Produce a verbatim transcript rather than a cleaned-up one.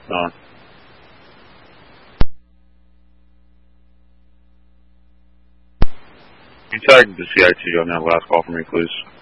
Uh, you tagged the C I T on that last call for me, please.